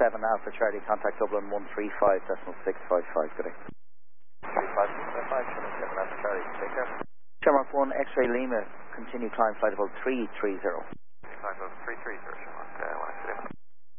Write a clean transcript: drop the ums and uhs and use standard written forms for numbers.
Alpha Charlie, contact Dublin 135.655. Good day. 35655, Sherman 7 Alpha Charlie, take care. Shamrock 1, X-ray Lima, continue climb flight level 330. Flight level 330, Sherman, 1 accident.